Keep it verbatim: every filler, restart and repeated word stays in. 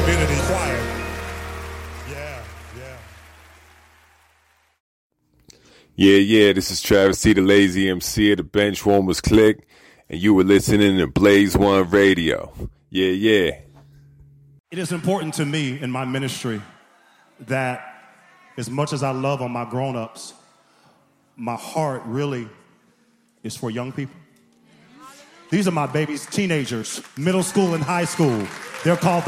community choir. Yeah, yeah. Yeah, yeah, this is Travis T, the Lazy M C of the Benchwarmers Click, and you were listening to Blaze One Radio. Yeah, yeah. It is important to me in my ministry that as much as I love on my grown-ups, my heart really is for young people. These are my babies, teenagers, middle school and high school. They're called the